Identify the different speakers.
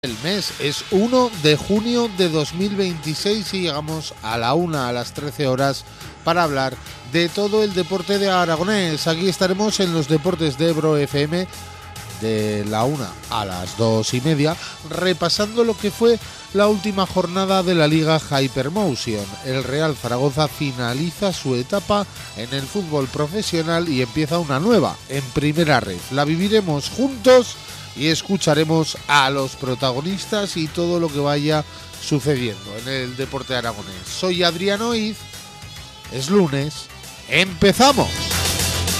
Speaker 1: El mes es 1 de junio de 2026 y llegamos a la 1, a las 13 horas, para hablar de todo el deporte de Aragonés. Aquí estaremos en los deportes de Ebro FM de la 1 a las 2:30, repasando lo que fue la última jornada de la Liga Hypermotion. El Real Zaragoza finaliza su etapa en el fútbol profesional y empieza una nueva en Primera Ref. La viviremos juntos y escucharemos a los protagonistas y todo lo que vaya sucediendo en el deporte aragonés. Soy Adrián Oiz, es lunes, ¡empezamos!